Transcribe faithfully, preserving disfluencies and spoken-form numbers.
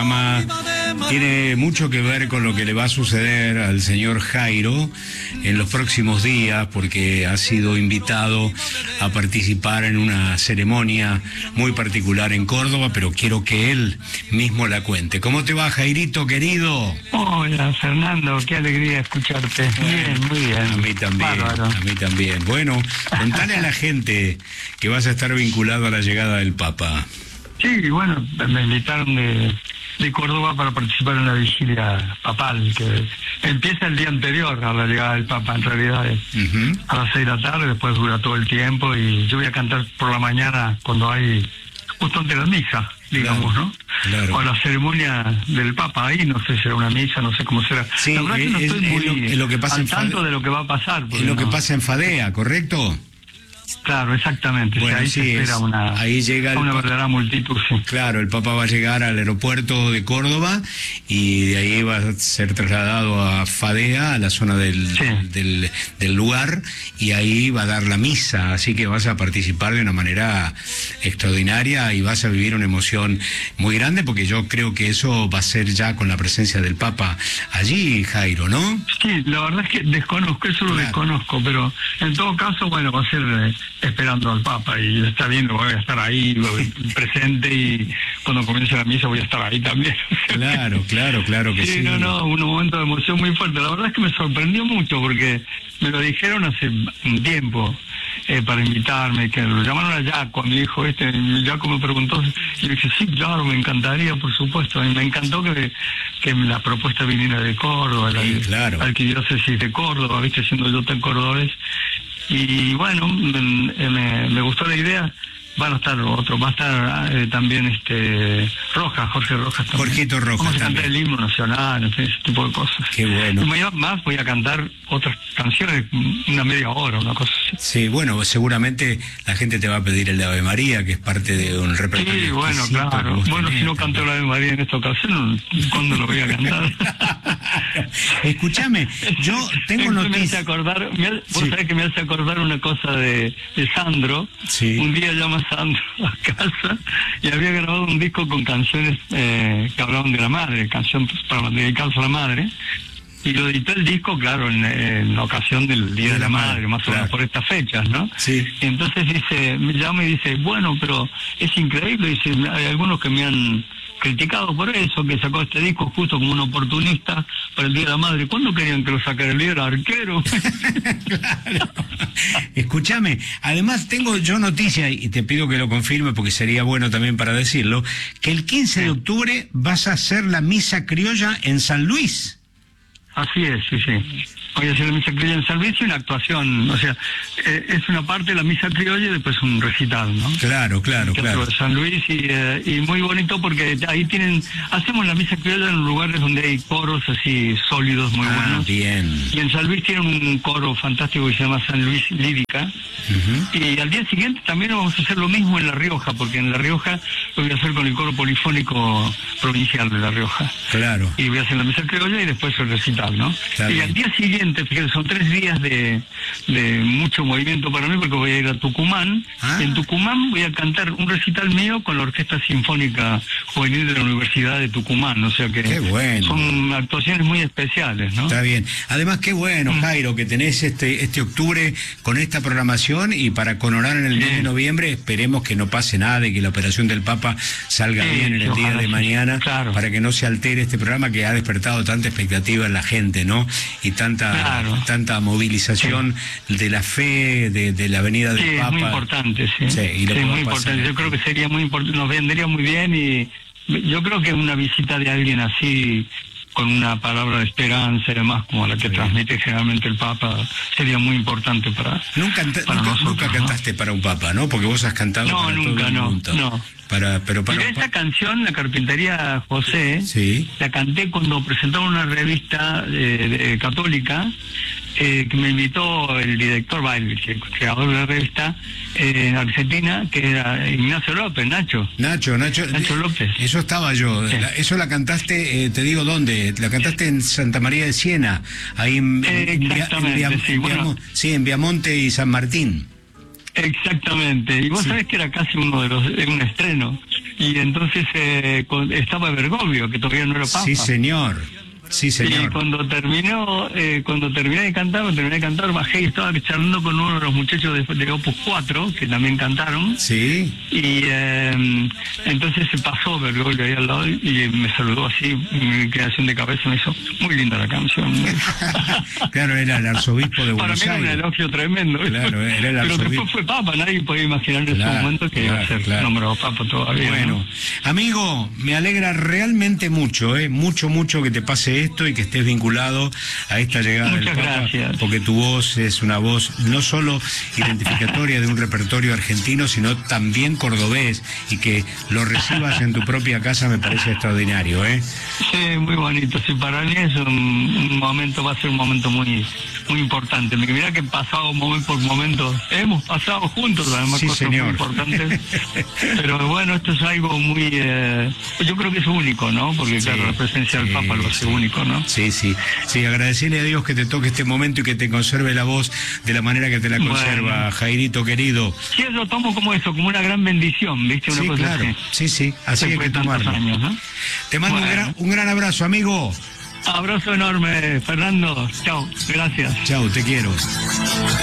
programa tiene mucho que ver con lo que le va a suceder al señor Jairo en los próximos días, porque ha sido invitado a participar en una ceremonia muy particular en Córdoba, pero quiero que él mismo la cuente. ¿Cómo te va, Jairito, querido? Hola, Fernando, qué alegría escucharte. Bien, muy bien. A mí también, Bárbaro. a mí también. Bueno, contale a la gente que vas a estar vinculado a la llegada del Papa. Sí, bueno, me invitaron de, de Córdoba para participar en la vigilia papal, que empieza el día anterior a la llegada del Papa, en realidad es uh-huh. a las seis de la tarde, después dura todo el tiempo, y yo voy a cantar por la mañana cuando hay, justo antes de la misa, digamos, claro, ¿no? Claro. O la ceremonia del Papa, ahí no sé si será una misa, no sé cómo será. Sí, la verdad es, que no estoy es, muy es lo, es lo que pasa al en tanto Fadea, de lo que va a pasar. Es lo no... que pasa en Fadea, ¿correcto? Claro, exactamente. Bueno, o sea, ahí sí, se espera es, una, ahí llega una el, verdadera multitud. Sí. Claro, el Papa va a llegar al aeropuerto de Córdoba y de ahí va a ser trasladado a Fadea, a la zona del, sí. del, del lugar, y ahí va a dar la misa, así que vas a participar de una manera extraordinaria y vas a vivir una emoción muy grande, porque yo creo que eso va a ser ya con la presencia del Papa allí, Jairo, ¿no? Sí, la verdad es que desconozco, eso lo claro. desconozco, pero en todo caso, bueno, va a ser eh, esperando al Papa, y está bien, voy a estar ahí presente, y cuando comience la misa voy a estar ahí también. Claro, claro, claro que sí. Sí, no, no, un momento de emoción muy fuerte. La verdad es que me sorprendió mucho, porque me lo dijeron hace un tiempo eh, para invitarme, que lo llamaron a Jaco, a mi hijo este, y Jaco me preguntó, y le dije, sí, claro, me encantaría, por supuesto, y me encantó que, que la propuesta viniera de Córdoba, sí, la claro. arquidiócesis de Córdoba, viste, siendo yo tan cordobés. Y bueno, me, me, me gustó la idea. Van a estar otros, va a estar eh, también este Rojas, Jorge Rojas también. Jorgito Rojas Vamos a también. cantar el himno nacional, ese tipo de cosas. Qué bueno. Y mañana más voy a cantar otras canciones, una media hora, una cosa así. Sí, bueno, seguramente la gente te va a pedir el de Ave María, que es parte de un repertorio. Sí, bueno, claro. Bueno, si no canto el Ave María en esta ocasión, ¿cuándo lo voy a cantar? Escúchame, yo tengo noticias. Me hace acordar, me, vos sí. sabés que me hace acordar una cosa de, de Sandro. Sí. Un día llama Sandro a casa y había grabado un disco con canciones eh, que hablaban de la madre, canción para dedicarse a la madre, y lo editó el disco, claro, en, en ocasión del Día de, de la Madre, madre más o menos claro. por estas fechas, ¿no? Sí. Y entonces dice, me llama y dice, bueno, pero es increíble, dice, hay algunos que me han criticado por eso, que sacó este disco justo como un oportunista para el Día de la Madre. ¿Cuándo querían que lo sacara? El día era arquero. Claro. Escúchame, además tengo yo noticia, y te pido que lo confirme porque sería bueno también para decirlo, que el quince de octubre vas a hacer la misa criolla en San Luis. Así es, sí, sí. Voy a hacer la misa criolla en San Luis y una actuación, o sea, eh, es una parte de la misa criolla y después un recital, ¿no? Claro, claro, el claro. de San Luis, y, eh, y muy bonito porque ahí tienen, hacemos la misa criolla en lugares donde hay coros así sólidos, muy ah, buenos. Bien. Y en San Luis tienen un coro fantástico que se llama San Luis Lírica. Uh-huh. Y al día siguiente también vamos a hacer lo mismo en La Rioja, porque en La Rioja lo voy a hacer con el coro polifónico provincial de La Rioja. Claro. Y voy a hacer la misa criolla y después el recital, ¿no? Está y bien. al día siguiente, fíjate, son tres días de, de mucho movimiento para mí, porque voy a ir a Tucumán. Ah. En Tucumán voy a cantar un recital mío con la Orquesta Sinfónica Juvenil de la Universidad de Tucumán, o sea que qué bueno. Son actuaciones muy especiales, ¿no? Está bien. Además, qué bueno, mm. Jairo, que tenés este este octubre con esta programación, y para conorar en el mes sí. de noviembre esperemos que no pase nada y que la operación del Papa salga sí, bien en el día de sí. mañana, claro. para que no se altere este programa que ha despertado tanta expectativa en la gente, ¿no? Y tanta claro. tanta movilización sí. de la fe, de, de la venida del sí, Papa. Es muy importante, sí. sí, y lo sí que muy importante. Yo creo que sería muy importante, nos vendría muy bien, y yo creo que una visita de alguien así, con una palabra de esperanza y demás, como la que sí. transmite generalmente el Papa, sería muy importante para, nunca, para nunca, nosotros. Nunca cantaste ¿no? para un Papa, ¿no? Porque vos has cantado no, para nunca, todo el no, mundo. No, Para, pero para Mira, esa canción, La Carpintería José, sí. la canté cuando presentaron una revista eh, de, católica, eh, que me invitó el director, va, el creador de la revista, eh, en Argentina, que era Ignacio López, Nacho. Nacho, Nacho, Nacho López. Eso estaba yo. Sí. La, eso la cantaste, eh, te digo dónde, la cantaste en Santa María de Siena, ahí en, eh, en, exactamente, en, Via, sí, en, bueno. Via, sí, en Viamonte y San Martín. Exactamente, y vos sí. sabés que era casi uno de los, era un estreno, y entonces eh, con, estaba Bergoglio, que todavía no era papa. Sí, señor. Sí, señor. Y cuando terminó, eh, cuando terminé de cantar, cuando terminé de cantar, bajé y estaba charlando con uno de los muchachos de, de Opus cuatro, que también cantaron. Sí. Y eh, entonces se pasó Bergoglio ahí al lado y me saludó así, mi creación de cabeza, me hizo muy linda la canción. Claro, era el arzobispo de Buenos Aires. Para mí era un elogio tremendo. Claro, era el arzobispo. Pero después fue papa, nadie podía imaginar en claro, ese momento que claro, iba a ser claro. nombrado papa todavía. Bueno, ¿no? Amigo, me alegra realmente mucho, eh, mucho, mucho que te pase esto y que estés vinculado a esta llegada Muchas del Papa, gracias. porque tu voz es una voz no solo identificatoria de un repertorio argentino, sino también cordobés, y que lo recibas en tu propia casa me parece extraordinario, ¿eh? Sí, muy bonito. Sí, para mí es un, un momento, va a ser un momento muy muy importante. Mira que he pasado momento por momento, hemos pasado juntos además Sí, cosas señor. muy importantes, pero bueno, esto es algo muy, eh, yo creo que es único, ¿no? Porque Sí, claro, la presencia sí, del Papa lo hace sí. único, ¿no? Sí, sí, sí, agradecerle a Dios que te toque este momento y que te conserve la voz de la manera que te la conserva, Bueno. Jairito querido. Sí, yo lo tomo como eso, como una gran bendición, ¿viste? Una Sí, cosa claro, así. sí, sí, así hay Después que de tantos tomarlo. años, ¿no? Te mando un, Bueno. gran, un gran abrazo, amigo. Abrazo enorme, Fernando. Chao, gracias. Chao, te quiero.